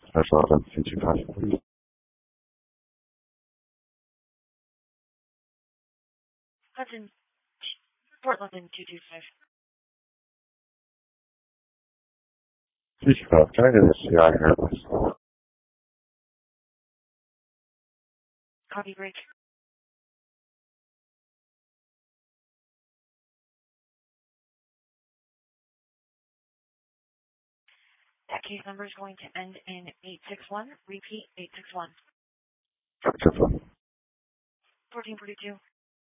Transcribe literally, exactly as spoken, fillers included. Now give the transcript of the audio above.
Special Events two two five, please. Hudson, Port London two two five. two two five, can I get a C I here, please? Copy break. That case number is going to end in eight six one. Repeat, eight six one. Check this one. fourteen forty-two.